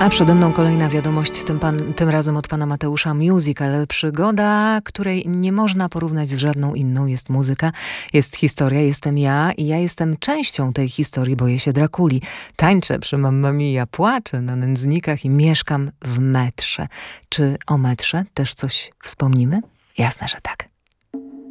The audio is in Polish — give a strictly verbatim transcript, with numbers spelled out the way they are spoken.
A przede mną kolejna wiadomość, tym, pan, tym razem od pana Mateusza Musical. Przygoda, której nie można porównać z żadną inną, jest muzyka, jest historia, jestem ja i ja jestem częścią tej historii. Boję się Drakuli. Tańczę przy Mamma Mia, płaczę na nędznikach i mieszkam w metrze. Czy o metrze też coś wspomnimy? Jasne, że tak.